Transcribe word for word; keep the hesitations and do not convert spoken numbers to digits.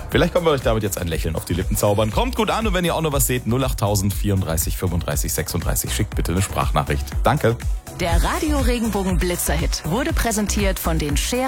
Vielleicht können wir euch damit jetzt ein Lächeln auf die Lippen zaubern. Kommt gut an und wenn ihr auch noch was seht, null acht null null vierunddreißig fünfunddreißig sechsunddreißig, schickt bitte eine Sprachnachricht. Danke. Der Radio Regenbogen Blitzerhit wurde präsentiert von den Share